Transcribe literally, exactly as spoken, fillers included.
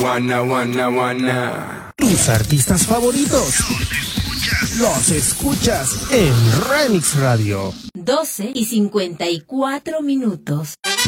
Wanna, wanna, wanna. Tus artistas favoritos los escuchas en Remix Radio. doce y cincuenta y cuatro minutos.